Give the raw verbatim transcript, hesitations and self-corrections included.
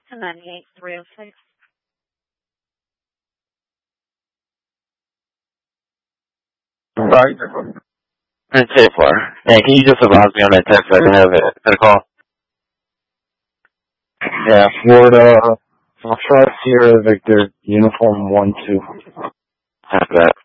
to ninety-eight three oh six. Right. It's ten four. Hey, can you just advise me on that text so I can have it at a call? Yeah, Florida, Foxtrot Sierra Victor, Uniform one two. After that.